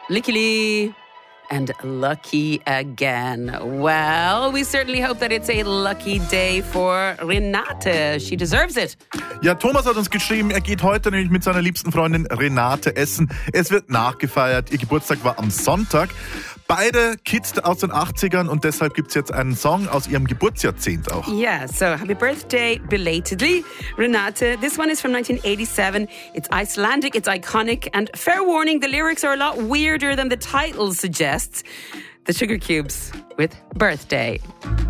Lickily and lucky again. Well, we certainly hope that it's a lucky day for Renate. She deserves it. Ja, Thomas hat uns geschrieben, er geht heute nämlich mit seiner liebsten Freundin Renate essen. Es wird nachgefeiert. Ihr Geburtstag war am Sonntag. Beide Kids aus den 80ern und deshalb gibt es jetzt einen Song aus ihrem Geburtsjahrzehnt auch. Yeah, so happy birthday belatedly, Renate. This one is from 1987. It's Icelandic, it's iconic, and fair warning, the lyrics are a lot weirder than the title suggests. The Sugar Cubes with Birthday.